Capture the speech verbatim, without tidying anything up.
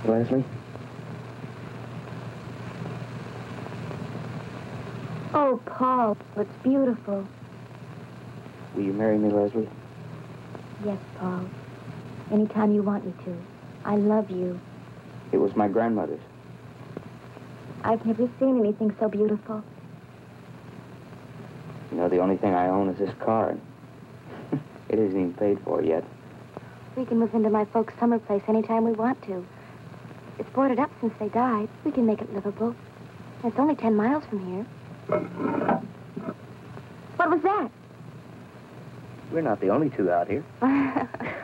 Leslie? Oh, Paul, it's beautiful. Will you marry me, Leslie? Yes, Paul. Anytime you want me to. I love you. It was my grandmother's. I've never seen anything so beautiful. You know, the only thing I own is this car. It isn't even paid for yet. We can move into my folks' summer place anytime we want to. It's boarded up since they died. We can make it livable. It's only ten miles from here. What was that? We're not the only two out here.